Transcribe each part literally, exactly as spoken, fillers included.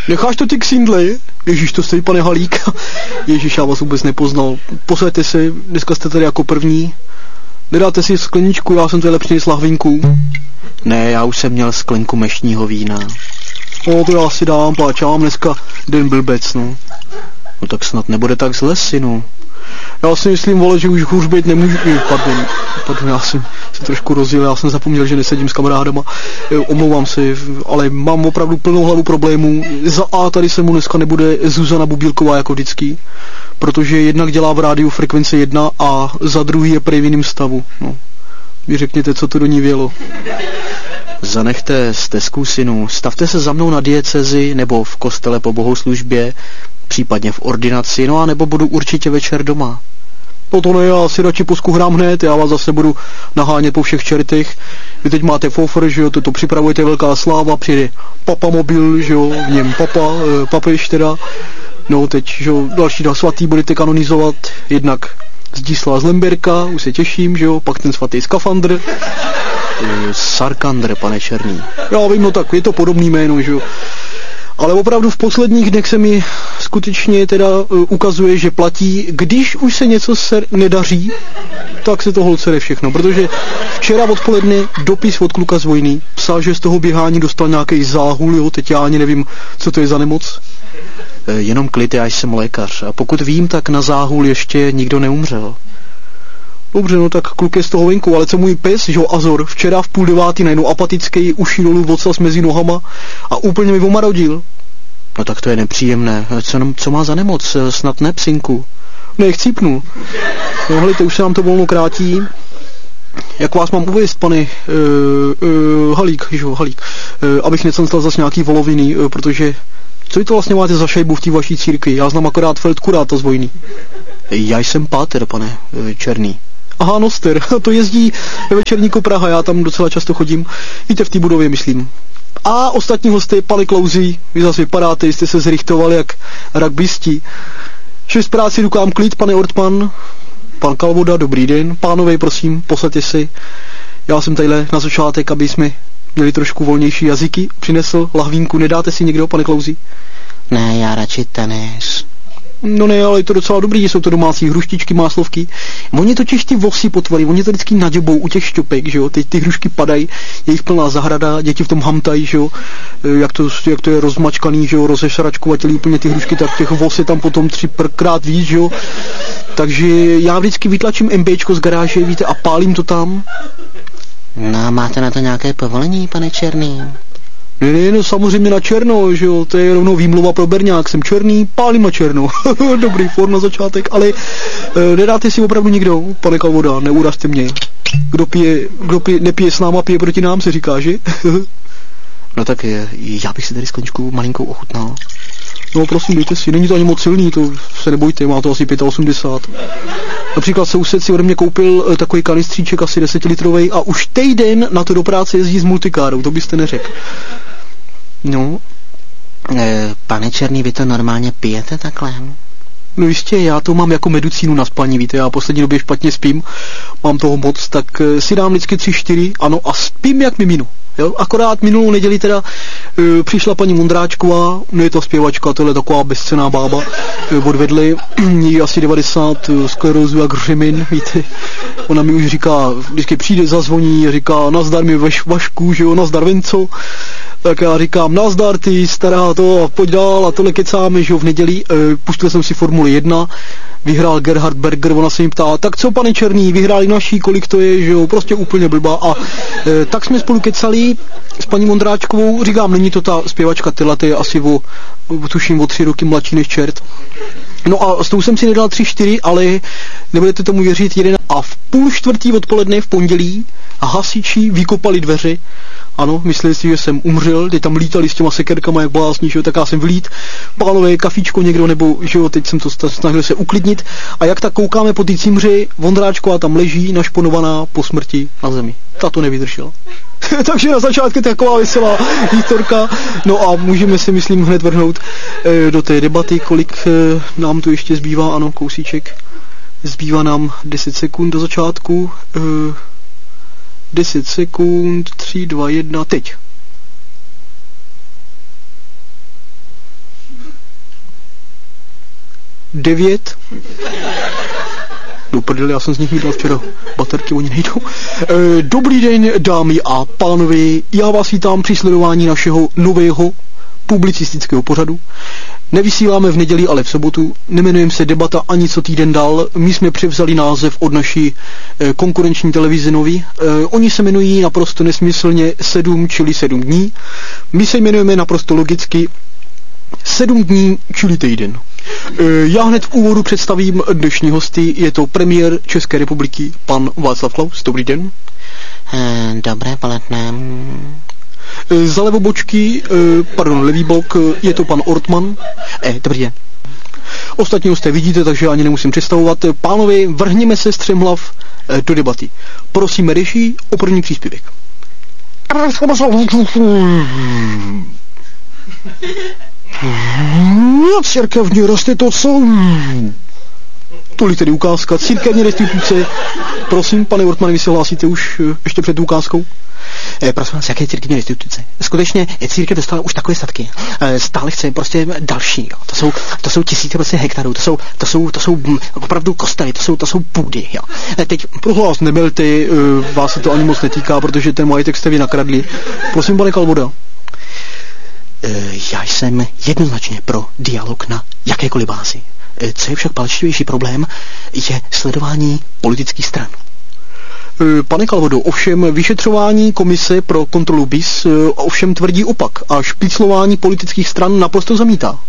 Necháš to ty ksindly? Ježíš, to stojí, pane Halík. Ježíš, já vás vůbec nepoznal. Posaďte si, dneska jste tady jako první. Nedáte si skleničku, já jsem tady lepší z lahvinku. Ne, já už jsem měl sklenku mešního vína. No, to já si dám, páč, já mám dneska den blbec, no. No tak snad nebude tak zle, synu. Já si myslím, vole, že už hůř být nemůžu. Pardon, pardon, já jsem se trošku rozjel, já jsem zapomněl, že nesedím s kamarádama. Omlouvám si, ale mám opravdu plnou hlavu problémů. Za A tady se mu dneska nebude Zuzana Bubílková jako vždycky, protože jednak dělá v rádiu frekvence jedna a za druhý je prej v jiným stavu. No. Vy řekněte, co to do ní vělo. Zanechte stezku, synu, stavte se za mnou na diecezi nebo v kostele po bohoslužbě, případně v ordinaci, no a nebo budu určitě večer doma. No to ne, já si radši posku hrám hned, já vás zase budu nahánět po všech čertech. Vy teď máte fofr, že jo, to, to připravujete velká sláva, přijde papa mobil, že jo, v něm papa, e, papež teda. No teď, že jo, další dva svatý budete kanonizovat, jednak Zdislava z Lemberka, už se těším, že jo, pak ten svatý skafandr. Sarkandr, pane Černý. Já vím, no tak je to podobný jméno, že jo. Ale opravdu v posledních dnech se mi skutečně teda uh, ukazuje, že platí, když už se něco se nedaří, tak se to holcere všechno, protože včera odpoledne dopis od kluka z vojny psal, že z toho běhání dostal nějaký záhul, jo, teď já ani nevím, co to je za nemoc. E, jenom klid, já jsem lékař a pokud vím, tak na záhul ještě nikdo neumřel. Dobře, no tak kluk je z toho venku, ale co můj pes, že jo, Azor, včera v půl devátý najednou apatický, uši dolů, vocas mezi nohama a úplně mi omarodil. No tak to je nepříjemné. Co, co má za nemoc? Snad ne, psinku? Ne, chcípnu. No hledajte, už se nám to volno krátí. Jak vás mám uvěst, pane uh, uh, Halík, že jo, Halík, uh, abych necenstal zase nějaký voloviny, uh, protože co vy to vlastně máte za šejbu v té vaší církvi? Já znám akorát Feldkuráta z vojny. Já jsem páter, pane Černý. Aha, Noster, to jezdí ve Večerníku Praha, já tam docela často chodím. Víte, v té budově, myslím. A ostatní hosty, pane Klauzi, vy zase vypadáte, jste se zrichtovali jak rugbysti. Že z práci rukám klid, pane Ortman, pan Kalvoda, dobrý den. Pánové, prosím, posaďte si. Já jsem tadyhle na začátek, aby jsme měli trošku volnější jazyky. Přinesl lahvínku, nedáte si někdo, pane Klauzi? Ne, já radši tenis. No ne, ale je to docela dobrý, jsou to domácí hruštičky, máslovky. Oni totiž ty vosy potvory, oni to vždycky naděbou u těch šťopek, že jo, teď ty hrušky padají, je jich plná zahrada, děti v tom hamtají, že jo, jak to, jak to je rozmačkaný, že jo, rozešračkovatělí úplně ty hrušky, tak těch vos je tam potom třikrát víc, že jo. Takže já vždycky vytlačím MBčko z garáže, víte, a pálím to tam. No, máte na to nějaké povolení, pane Černý? Ne, ne, no samozřejmě na černo, že jo, to je rovnou výmluva pro berňák, jsem černý, pálím na černo. Dobrý form na začátek, ale e, nedáte si opravdu nikdo, pane Kalvoda, neurazte mě. Kdo pije, kdo pije, nepije s náma, pije proti nám, se říká, že? No tak je, já bych si tady skleničku malinkou ochutnal. No prosím, dejte si, není to ani moc silný, to se nebojte, má to asi osmdesát pět. Například soused si ode mě koupil takový kanistříček asi desetilitrovej a už týden na to do práce jezdí s multikárou, to byste neřekl. No, e, pane Černý, vy to normálně pijete takhle? No jistě, já to mám jako medicínu na spaní, víte, já poslední době špatně spím, mám toho moc, tak si dám vždycky tři, čtyři, ano, a spím jak mimino. Jo? Akorát minulou neděli teda e, přišla paní Mondráčková, no je to zpěvačka, tohle taková bezcenná bába, e, odvedli jí asi devadesát sklerózu jak řemin, víte, ona mi už říká, vždycky přijde, zazvoní a říká, nazdar mi vaš, Vašku, že jo, nazdar Venco, tak já říkám, nazdar ty stará to a pojď dál a tohle kecáme, že jo, v neděli, e, pustil jsem si Formuli jedna, vyhrál Gerhard Berger, ona se mi ptá, tak co pane Černý, vyhráli naší, kolik to je, že jo, prostě úplně blbá a e, tak jsme spolu kecali s paní Mondráčkovou, říkám, není to ta zpěvačka, tyhle, to je asi o, tuším o tři roky mladší než čert. No a s tou jsem si nedal tři, čtyři, ale nebudete tomu věřit, jeden a v půl čtvrtý odpoledne v pondělí hasiči vykopali dveře. Ano, mysleli si, že jsem umřel, teď tam lítali s těma sekerkama jak blázni, že jo, tak já jsem vlít, pánové, kafíčko někdo, nebo že jo, teď jsem to snažil se uklidnit a jak tak koukáme po té cimři, Vondráčková tam leží našponovaná po smrti na zemi. Ta to nevydržela. Takže na začátku taková veselá historka, no a můžeme si myslím hned vrhnout e, do té debaty, kolik e, nám tu ještě zbývá, ano, kousíček, zbývá nám deset sekund do začátku, e, deset sekund, tři, dva, jedna, teď. devět. Do prdele, já jsem z nich mýdal včera. Baterky, oni nejdou. E, dobrý den, dámy a pánové. Já vás vítám při sledování našeho nového publicistického pořadu. Nevysíláme v neděli, ale v sobotu. Nemenujeme se Debata ani co týden dál. My jsme převzali název od naší e, konkurenční televize Nový. E, oni se jmenují naprosto nesmyslně sedm, čili sedm dní. My se jmenujeme naprosto logicky sedm dní, čili týden. E, já hned v úvodu představím dnešní hosty. Je to premiér České republiky, pan Václav Klaus. Dobrý den. E, dobré poledne. Za levobočky, pardon, levý bok, je to pan Ortman. E, dobrý den. Ostatní hosté vidíte, takže ani nemusím představovat. Pánové, vrhněme se střemhlav do debaty. Prosíme režii o první příspěvek. Církevní restituce. Tolik tedy ukázka. Církevní restituce. Prosím, pane Ortman, vy se hlásíte už ještě před ukázkou? E, prosím vás, jaké církevní restituce? Skutečně církev dostala už takové statky. E, stále chce prostě další. Jo. To jsou, to jsou tisíce prostě hektarů. To jsou, to jsou, to jsou opravdu kostely. To jsou, to jsou půdy. Jo. E, teď proto vás nebelte, e, vás se to ani moc netýká, protože ten majetek jste vy nakradli. Prosím, pane Kalvoda. E, já jsem jednoznačně pro dialog na jakékoliv bázi. E, co je však palčivější problém, je sledování politických stran. Pane Kalvodo, ovšem vyšetřování komise pro kontrolu B I S ovšem tvrdí opak a špiclování politických stran naprosto zamítá.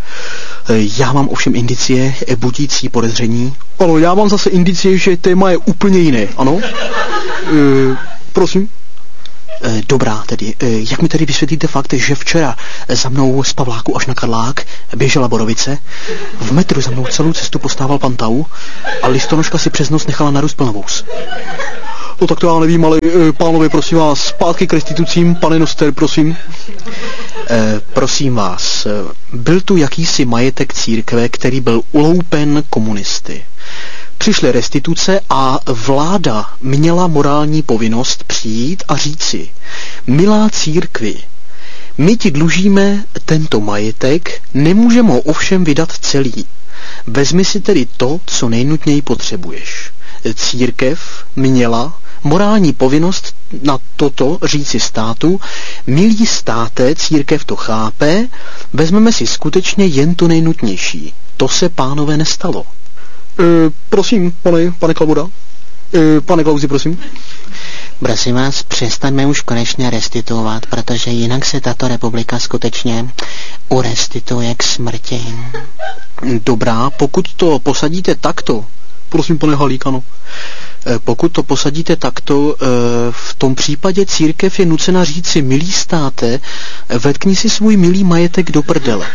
Já mám ovšem indicie budící podezření. Ano, já mám zase indicie, že téma je úplně jiné, ano? E, prosím. Dobrá, tedy. Jak mi tedy vysvětlíte fakt, že včera za mnou z Pavláku až na Karlák běžela borovice, v metru za mnou celou cestu postával pan Tau a listonožka si přes noc nechala narůst plnovous? No tak to já nevím, ale e, pánové, prosím vás, zpátky k restitucím, pane Noster, prosím. E, prosím vás, byl tu jakýsi majetek církve, který byl uloupen komunisty. Přišly restituce a vláda měla morální povinnost přijít a říci: milá církvi, my ti dlužíme tento majetek, nemůžeme ho ovšem vydat celý. Vezmi si tedy to, co nejnutněji potřebuješ. Církev měla morální povinnost na toto říci státu: milý státe, církev to chápe, vezmeme si skutečně jen to nejnutnější. To se, pánové, nestalo. E, prosím, pane, pane Kalvoda. E, pane Klausi, prosím. Prosím vás, přestaňme už konečně restituovat, protože jinak se tato republika skutečně urestituje k smrti. Dobrá, pokud to posadíte takto, prosím, pane Halík, ano. E, pokud to posadíte takto, e, v tom případě církev je nucena říci: milý státe, vetkni si svůj milý majetek do prdele.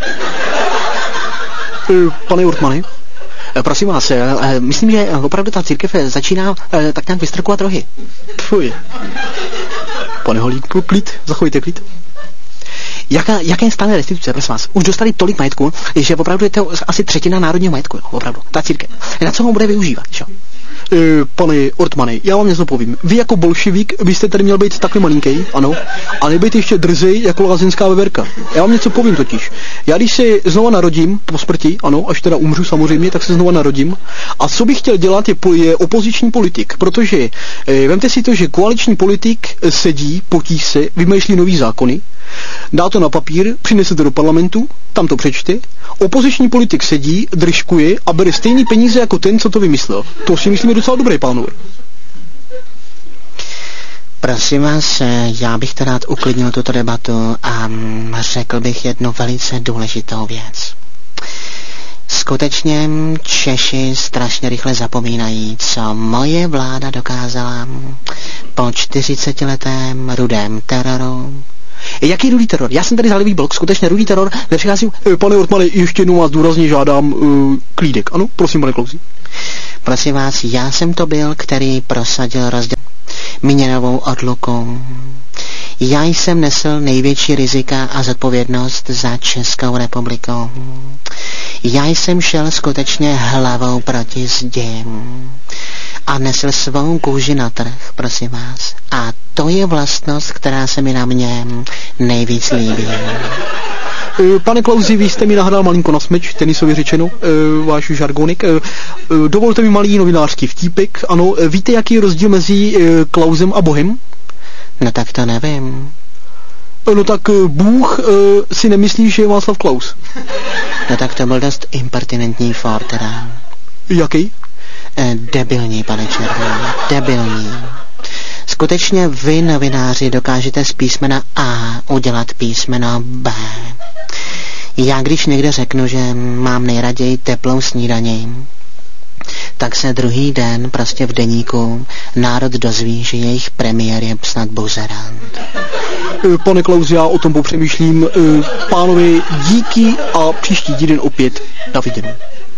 E, pane Ortmane. Prosím vás, myslím, že opravdu ta církev začíná tak nějak vystrkovat rohy. Fuj. Pane Holík, klid, zachovejte klid. Jaká, jaké stále restituce, prosím vás? Už dostali tolik majetku, že opravdu je to asi třetina národního majetku, jo, opravdu, ta církev. Na co ho bude využívat, čo? E, pane Ortmane, já vám něco povím. Vy jako bolševik byste tady měl být takhle malinký, ano, a nebejte ještě drzej jako lázeňská veverka. Já vám něco povím totiž. Já když se znova narodím po smrti, ano, až teda umřu samozřejmě, tak se znova narodím. A co bych chtěl dělat je, je opoziční politik, protože e, vemte si to, že koaliční politik sedí, potí se, vymýšlí nový zákony, dá to na papír, přinese to do parlamentu, tam to přečte. Opoziční politik sedí, držkuje a bere stejný peníze jako ten, co to vymyslel. To si myslím je docela dobré, pánové. Prosím vás, já bych to rád uklidnil tuto debatu a řekl bych jednu velice důležitou věc. Skutečně Češi strašně rychle zapomínají, co moje vláda dokázala po čtyřicetiletém rudém teroru. Jaký rudý teror? Já jsem tady za levý blok, skutečně rudý teror, nepřicházím... E, pane Ortmane, ještě jednou vás důrazně žádám uh, klídek, ano? Prosím, pane Klausi. Prosím vás, já jsem to byl, který prosadil rozděl měnovou odluku. Já jsem nesl největší rizika a zodpovědnost za Českou republiku. Já jsem šel skutečně hlavou proti zdi a nesl svou kůži na trh, prosím vás. A to je vlastnost, která se mi na mě nejvíc líbí. Pane Klausi, vy jste mi nahrál malinko na smeč, tenisově řečeno, váš žargonik. Dovolte mi malý novinářský vtípek. Ano, víte, jaký je rozdíl mezi Klausem a Bohem? No tak to nevím. No tak Bůh si nemyslí, že je Václav Klaus. No tak to byl dost impertinentní for, teda. Jaký? Eh, debilní, pane Černý, debilní. Skutečně vy, novináři, dokážete z písmena A udělat písmeno B. Já když někde řeknu, že mám nejraději teplou snídani, tak se druhý den prostě v deníku národ dozví, že jejich premiér je snad buzerant. Pane Klaus, já o tom popřemýšlím. Pánovi, díky a příští týden opět na viděnou.